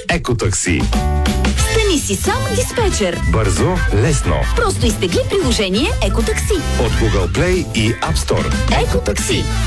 Екотакси. Стани си сам диспетчер. Бързо, лесно. Просто изтегли приложение Екотакси. От Google Play и App Store. Екотакси.